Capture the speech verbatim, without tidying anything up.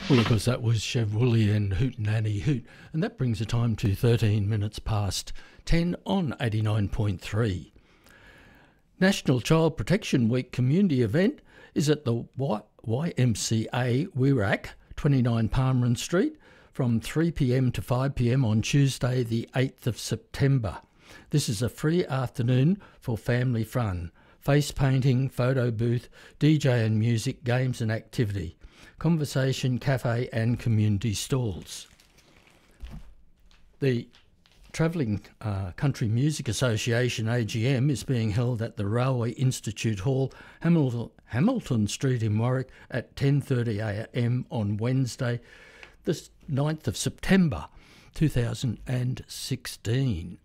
Well, of course, that was Chev Woolley and Hootenanny Hoot, and that brings the time to thirteen minutes past ten on eighty-nine point three. National Child Protection Week community event is at the Y M C A Wiraak, twenty-nine Palmerin Street, from three p m to five p m on Tuesday the eighth of September. This is a free afternoon for family fun, face painting, photo booth, D J and music, games and activity, conversation, cafe and community stalls. The Travelling uh, Country Music Association A G M is being held at the Railway Institute Hall, Hamilton, Hamilton Street in Warwick at ten thirty a m on Wednesday, the ninth of September two thousand sixteen.